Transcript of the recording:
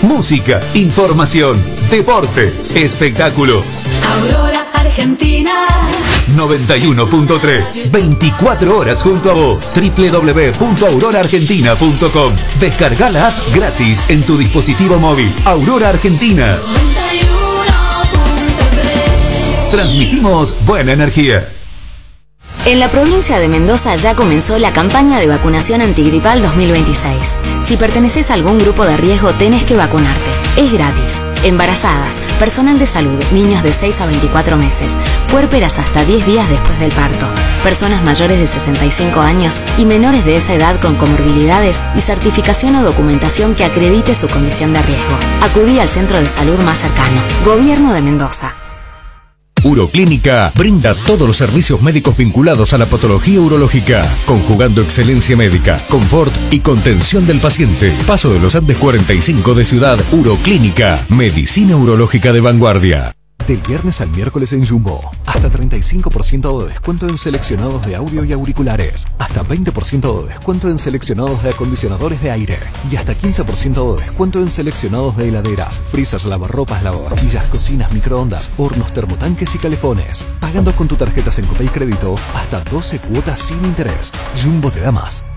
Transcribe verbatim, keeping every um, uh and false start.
música, información, deportes, espectáculos. Aurora Argentina noventa y uno punto tres, veinticuatro horas junto a vos. doble u doble u doble u punto aurora argentina punto com. Descarga la app gratis en tu dispositivo móvil. Aurora Argentina. noventa y uno punto tres. Transmitimos buena energía. En la provincia de Mendoza ya comenzó la campaña de vacunación antigripal dos mil veintiséis. Si perteneces a algún grupo de riesgo, tenés que vacunarte. Es gratis. Embarazadas, personal de salud, niños de seis a veinticuatro meses, puérperas hasta diez días después del parto, personas mayores de sesenta y cinco años y menores de esa edad con comorbilidades y certificación o documentación que acredite su condición de riesgo. Acudí al centro de salud más cercano. Gobierno de Mendoza. Uroclínica brinda todos los servicios médicos vinculados a la patología urológica, conjugando excelencia médica, confort y contención del paciente. Paso de los Andes cuarenta y cinco de Ciudad. Uroclínica, medicina urológica de vanguardia. Del viernes al miércoles en Jumbo, hasta treinta y cinco por ciento de descuento en seleccionados de audio y auriculares, hasta veinte por ciento de descuento en seleccionados de acondicionadores de aire y hasta quince por ciento de descuento en seleccionados de heladeras, freezers, lavarropas, lavavajillas, cocinas, microondas, hornos, termotanques y calefones. Pagando con tu tarjeta Sencopay Crédito hasta doce cuotas sin interés. Jumbo te da más.